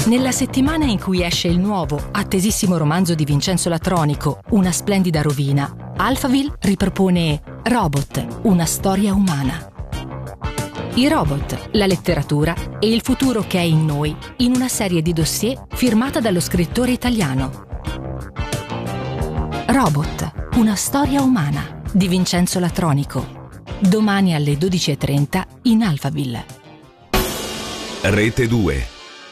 Nella settimana in cui esce il nuovo, attesissimo romanzo di Vincenzo Latronico, Una splendida rovina, Alphaville ripropone Robot, una storia umana. I robot, la letteratura e il futuro che è in noi, in una serie di dossier firmata dallo scrittore italiano. Robot, una storia umana, di Vincenzo Latronico. Domani alle 12:30 in Alphaville. Rete 2.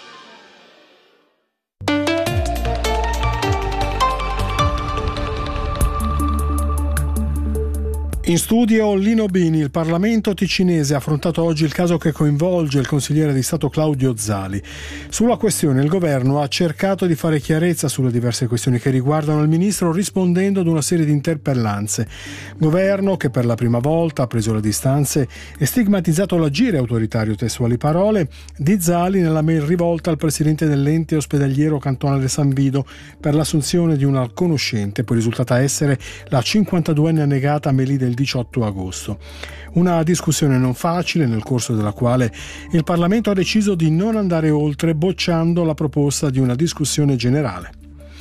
In studio Lino Bini. Il Parlamento ticinese ha affrontato oggi il caso che coinvolge il consigliere di Stato Claudio Zali. Sulla questione il governo ha cercato di fare chiarezza sulle diverse questioni che riguardano il ministro, rispondendo ad una serie di interpellanze. Governo che per la prima volta ha preso le distanze e stigmatizzato l'agire autoritario, testuali parole, di Zali nella mail rivolta al presidente dell'ente ospedaliero cantonale San Vido per l'assunzione di una conoscente, poi risultata essere la 52enne annegata Amélie del 18 agosto. Una discussione non facile, nel corso della quale il Parlamento ha deciso di non andare oltre, bocciando la proposta di una discussione generale.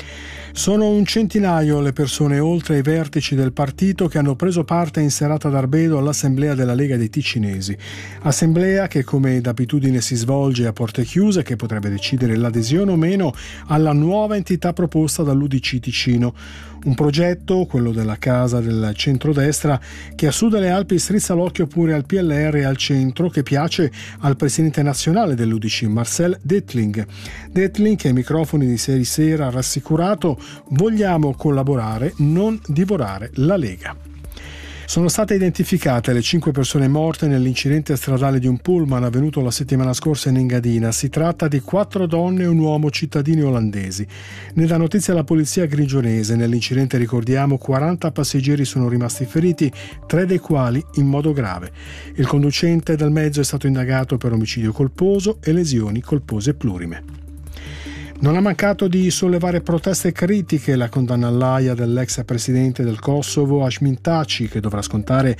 Sono un centinaio le persone, oltre ai vertici del partito, che hanno preso parte in serata d'Arbedo all'assemblea della Lega dei Ticinesi. Assemblea che, come d'abitudine, si svolge a porte chiuse, che potrebbe decidere l'adesione o meno alla nuova entità proposta dall'UDC Ticino. Un progetto, quello della casa del centrodestra, che a sud delle Alpi strizza l'occhio pure al PLR e al centro, che piace al presidente nazionale dell'UDC, Marcel Dettling. Dettling, che ai microfoni di Ieri Sera ha rassicurato: vogliamo collaborare, non divorare la Lega. Sono state identificate le 5 persone morte nell'incidente stradale di un pullman avvenuto la settimana scorsa in Engadina. Si tratta di 4 donne e un uomo cittadini olandesi. Ne dà notizia la polizia grigionese. Nell'incidente, ricordiamo, 40 passeggeri sono rimasti feriti, 3 dei quali in modo grave. Il conducente del mezzo è stato indagato per omicidio colposo e lesioni colpose plurime. Non ha mancato di sollevare proteste e critiche la condanna all'Aia dell'ex presidente del Kosovo Hashim Thaçi, che dovrà scontare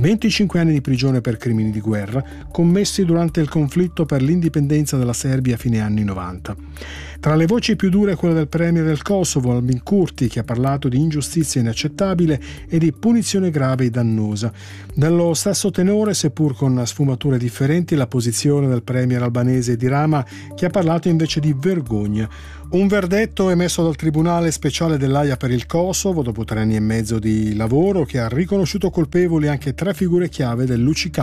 25 anni di prigione per crimini di guerra commessi durante il conflitto per l'indipendenza della Serbia a fine anni 90. Tra le voci più dure quella del premier del Kosovo, Albin Kurti, che ha parlato di ingiustizia inaccettabile e di punizione grave e dannosa. Nello stesso tenore, seppur con sfumature differenti, la posizione del premier albanese Edi Rama, che ha parlato invece di vergogna. Un verdetto emesso dal Tribunale Speciale dell'Aia per il Kosovo dopo 3 anni e mezzo di lavoro, che ha riconosciuto colpevoli anche 3 figure chiave dell'UCK.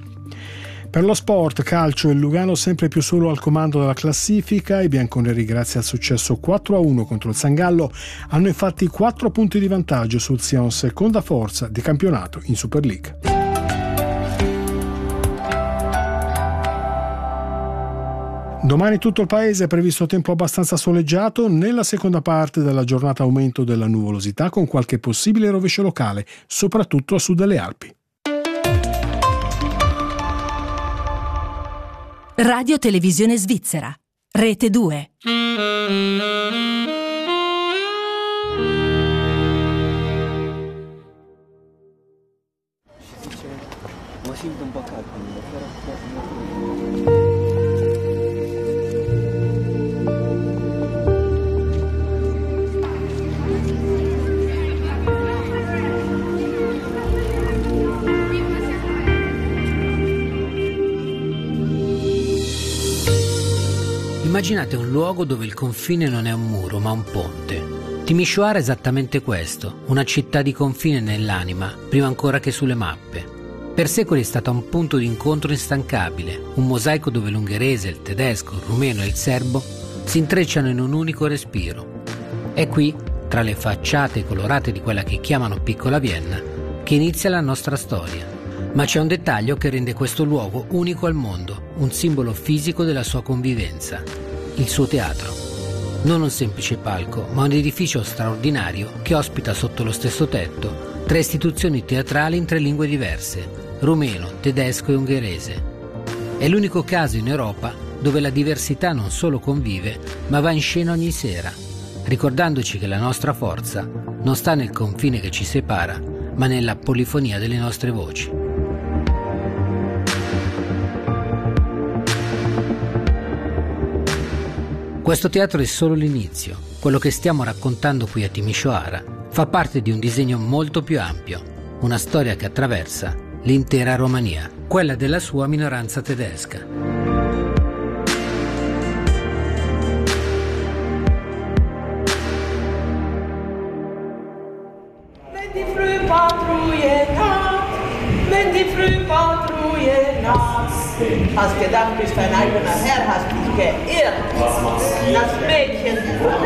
Per lo sport, calcio, il Lugano sempre più solo al comando della classifica. I bianconeri, grazie al successo 4-1 contro il Sangallo, hanno infatti 4 punti di vantaggio sul Sion, seconda forza di campionato in Super League. Domani tutto il paese è previsto tempo abbastanza soleggiato. Nella seconda parte della giornata aumento della nuvolosità, con qualche possibile rovescio locale, soprattutto a sud delle Alpi. Radio Televisione Svizzera, Rete 2. Immaginate un luogo dove il confine non è un muro, ma un ponte. Timișoara è esattamente questo, una città di confine nell'anima, prima ancora che sulle mappe. Per secoli è stata un punto di incontro instancabile, un mosaico dove l'ungherese, il tedesco, il rumeno e il serbo si intrecciano in un unico respiro. È qui, tra le facciate colorate di quella che chiamano Piccola Vienna, che inizia la nostra storia. Ma c'è un dettaglio che rende questo luogo unico al mondo, un simbolo fisico della sua convivenza: il suo teatro. Non un semplice palco, ma un edificio straordinario che ospita sotto lo stesso tetto 3 istituzioni teatrali in 3 lingue diverse: rumeno, tedesco e ungherese. È l'unico caso in Europa dove la diversità non solo convive, ma va in scena ogni sera, ricordandoci che la nostra forza non sta nel confine che ci separa, ma nella polifonia delle nostre voci. Questo teatro è solo l'inizio. Quello che stiamo raccontando qui a Timișoara fa parte di un disegno molto più ampio, una storia che attraversa l'intera Romania, quella della sua minoranza tedesca. Hast gedacht, bist dein eigener Herr, hast dich geirrt. Das Mädchen.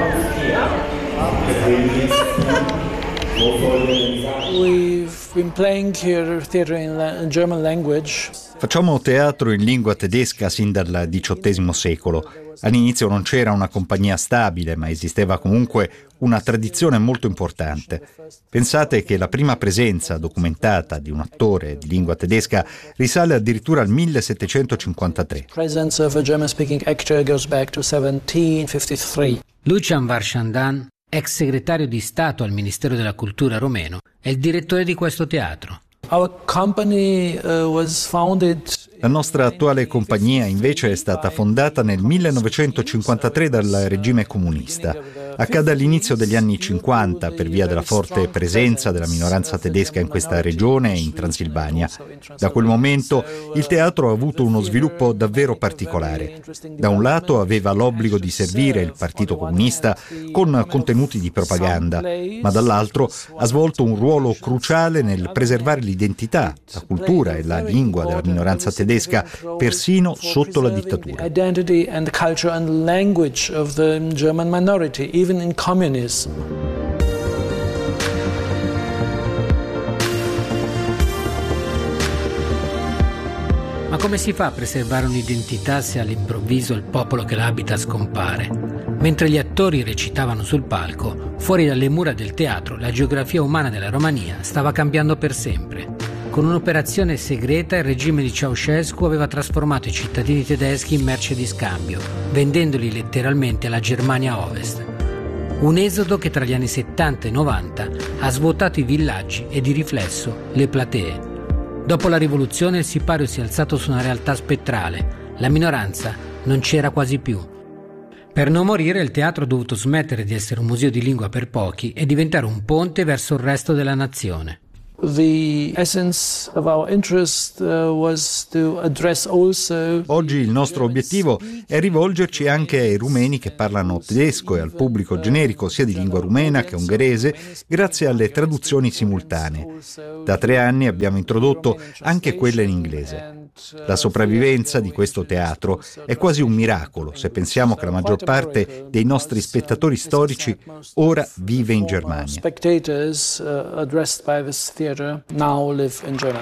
We've been playing here theater in German language. Facciamo teatro in lingua tedesca sin dal XVIII secolo. All'inizio non c'era una compagnia stabile, ma esisteva comunque una tradizione molto importante. Pensate che la prima presenza documentata di un attore di lingua tedesca risale addirittura al 1753. Presence of a German-speaking actor goes back to 1753. Lucian Varșandan, ex segretario di Stato al Ministero della Cultura romeno, è il direttore di questo teatro. Our company was founded. La nostra attuale compagnia invece è stata fondata nel 1953 dal regime comunista. Accade all'inizio degli anni 50 per via della forte presenza della minoranza tedesca in questa regione e in Transilvania. Da quel momento il teatro ha avuto uno sviluppo davvero particolare. Da un lato aveva l'obbligo di servire il Partito Comunista con contenuti di propaganda, ma dall'altro ha svolto un ruolo cruciale nel preservare l'identità, la cultura e la lingua della minoranza tedesca, persino sotto la dittatura. Identity and culture and language of the German minority, even in communism. Ma come si fa a preservare un'identità se all'improvviso il popolo che la abita scompare? Mentre gli attori recitavano sul palco, fuori dalle mura del teatro, la geografia umana della Romania stava cambiando per sempre. Con un'operazione segreta il regime di Ceaușescu aveva trasformato i cittadini tedeschi in merce di scambio, vendendoli letteralmente alla Germania Ovest. Un esodo che tra gli anni 70 e 90 ha svuotato i villaggi e di riflesso le platee. Dopo la rivoluzione il sipario si è alzato su una realtà spettrale, la minoranza non c'era quasi più. Per non morire il teatro ha dovuto smettere di essere un museo di lingua per pochi e diventare un ponte verso il resto della nazione. The essence of our interest was to address also. Oggi il nostro obiettivo è rivolgerci anche ai rumeni che parlano tedesco e al pubblico generico sia di lingua rumena che ungherese grazie alle traduzioni simultanee. Da 3 anni abbiamo introdotto anche quelle in inglese. La sopravvivenza di questo teatro è quasi un miracolo se pensiamo che la maggior parte dei nostri spettatori storici ora vive in Germania. Spectators addressed by this theater now live in Germany.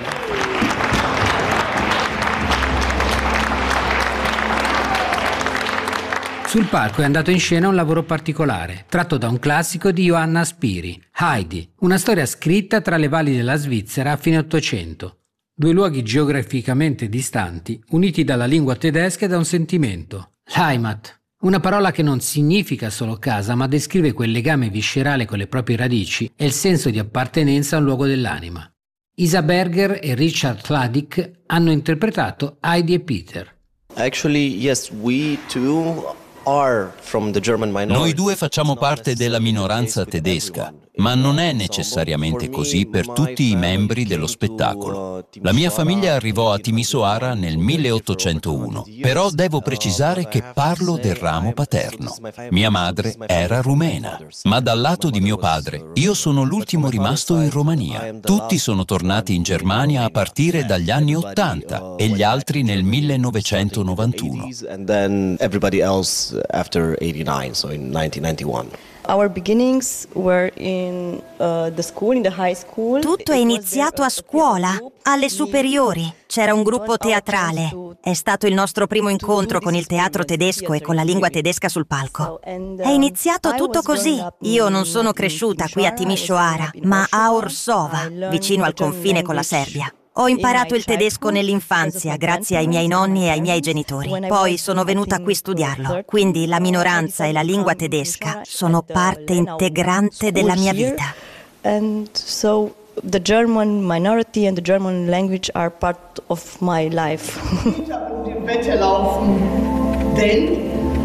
Sul palco è andato in scena un lavoro particolare, tratto da un classico di Johanna Spyri, Heidi, una storia scritta tra le valli della Svizzera a fine Ottocento. 2 luoghi geograficamente distanti, uniti dalla lingua tedesca e da un sentimento, l'Heimat, una parola che non significa solo casa, ma descrive quel legame viscerale con le proprie radici e il senso di appartenenza a un luogo dell'anima. Isa Berger e Richard Hladik hanno interpretato Heidi e Peter. Actually, yes, we too are from the German minority. Noi 2 facciamo parte della minoranza tedesca, ma non è necessariamente così per tutti i membri dello spettacolo. La mia famiglia arrivò a Timișoara nel 1801, però devo precisare che parlo del ramo paterno. Mia madre era rumena, ma dal lato di mio padre io sono l'ultimo rimasto in Romania. Tutti sono tornati in Germania a partire dagli anni 80 e gli altri nel 1991. After 89, so in 1991. Our beginnings were in the school, in the high school. Tutto è iniziato a scuola, alle superiori. C'era un gruppo teatrale. È stato il nostro primo incontro con il teatro tedesco e con la lingua tedesca sul palco. È iniziato tutto così. Io non sono cresciuta qui a Timișoara, ma a Orsova, vicino al confine con la Serbia. Ho imparato il tedesco nell'infanzia, grazie ai miei nonni e ai miei genitori. Poi sono venuta qui a studiarlo. Quindi la minoranza e la lingua tedesca sono parte integrante della mia vita. And so the German minority and the German language are part of my life. Denn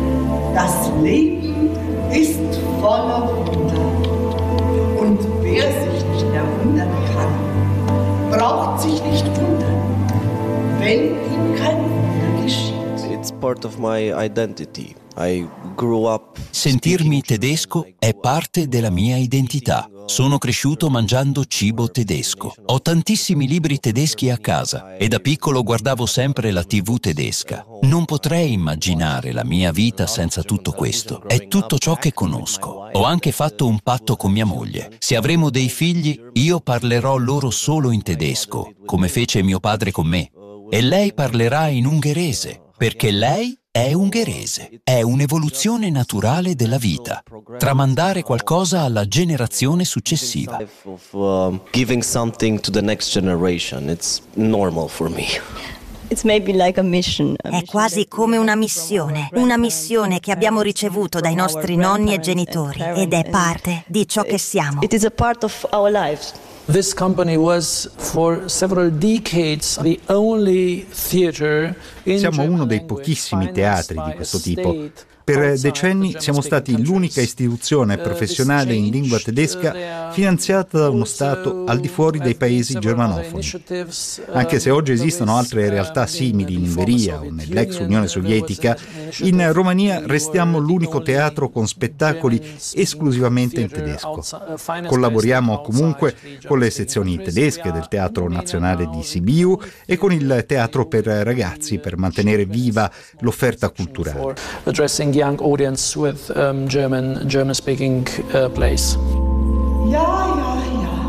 Das Leben ist voller Wunder. Und wer sich nicht erwundern kann, braucht sich nicht wundern, wenn ihm kein Wunder geschieht. It's part of my identity. I grew up. Sentirmi tedesco è parte della mia identità. Sono cresciuto mangiando cibo tedesco. Ho tantissimi libri tedeschi a casa e da piccolo guardavo sempre la TV tedesca. Non potrei immaginare la mia vita senza tutto questo. È tutto ciò che conosco. Ho anche fatto un patto con mia moglie. Se avremo dei figli, io parlerò loro solo in tedesco, come fece mio padre con me. E lei parlerà in ungherese, perché lei è ungherese. È un'evoluzione naturale della vita. Tramandare qualcosa alla generazione successiva. Giving something to the next generation. It's normal for me. It's maybe like a mission. È quasi come una missione che abbiamo ricevuto dai nostri nonni e genitori ed è parte di ciò che siamo. It is a part of our lives. This company was for several decades the only theater in Siamo uno dei German pochissimi language teatri di financed questo by a tipo. state. Per decenni siamo stati l'unica istituzione professionale in lingua tedesca finanziata da uno Stato al di fuori dei paesi germanofoni. Anche se oggi esistono altre realtà simili in Ungheria o nell'ex Unione Sovietica, in Romania restiamo l'unico teatro con spettacoli esclusivamente in tedesco. Collaboriamo comunque con le sezioni tedesche del Teatro Nazionale di Sibiu e con il Teatro per Ragazzi per mantenere viva l'offerta culturale. Young audience with German speaking plays. Ja, ja, ja.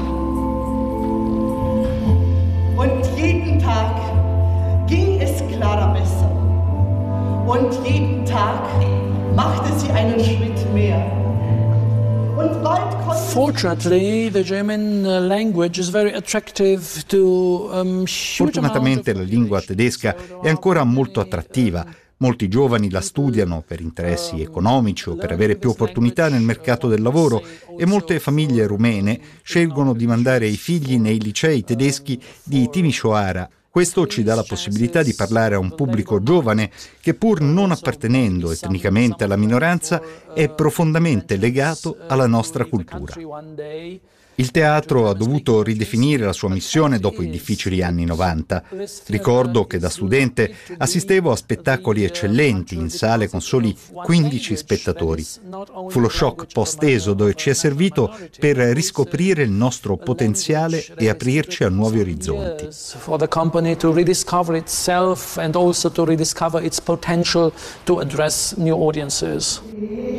Und jeden Tag ging es Clara besser. Und jeden Tag machte sie einen Schritt mehr. Und bald konnte Fortunately, the German language is very attractive to Fortunatamente la lingua tedesca è ancora molto attrattiva. Molti giovani la studiano per interessi economici o per avere più opportunità nel mercato del lavoro e molte famiglie rumene scelgono di mandare i figli nei licei tedeschi di Timișoara. Questo ci dà la possibilità di parlare a un pubblico giovane che, pur non appartenendo etnicamente alla minoranza, è profondamente legato alla nostra cultura. Il teatro ha dovuto ridefinire la sua missione dopo i difficili anni 90. Ricordo che da studente assistevo a spettacoli eccellenti in sale con soli 15 spettatori. Fu lo shock post-esodo e ci è servito per riscoprire il nostro potenziale e aprirci a nuovi orizzonti. For the company to rediscover itself and also to rediscover its potential to address new audiences.